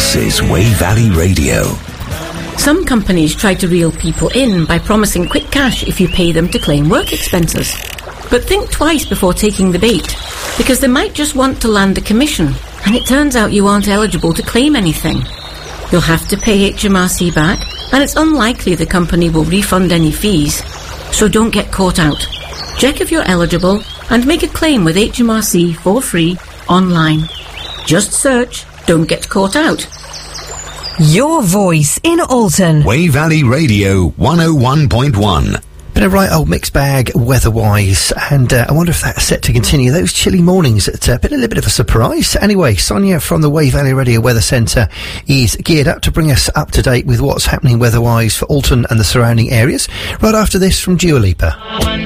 This is Wey Valley Radio. Some companies try to reel people in by promising quick cash if you pay them to claim work expenses. But think twice before taking the bait, because they might just want to land a commission, and it turns out you aren't eligible to claim anything. You'll have to pay HMRC back, and it's unlikely the company will refund any fees. So don't get caught out. Check if you're eligible and make a claim with HMRC for free online. Just search Don't Get Caught Out. Your voice in Alton. Wey Valley Radio 101.1. Been a right old mixed bag weather-wise, and I wonder if that's set to continue. Those chilly mornings, it's been a little bit of a surprise. Anyway, Sonia from the Wey Valley Radio Weather Centre is geared up to bring us up to date with what's happening weather-wise for Alton and the surrounding areas. Right after this from Dua Lipa.